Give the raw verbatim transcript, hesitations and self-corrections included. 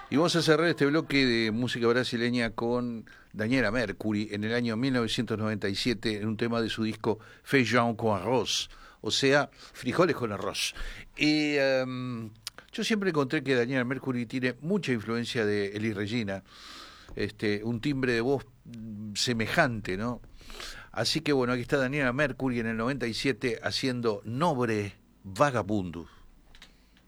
Y vamos a cerrar este bloque de música brasileña con Daniela Mercury en el año mil novecientos noventa y siete en un tema de su disco Feijão com Arroz, o sea, frijoles con arroz. Y um, yo siempre encontré que Daniela Mercury tiene mucha influencia de Elis Regina, este, un timbre de voz semejante, ¿no? Así que bueno, aquí está Daniela Mercury en el noventa y siete haciendo Nobre Vagabundo.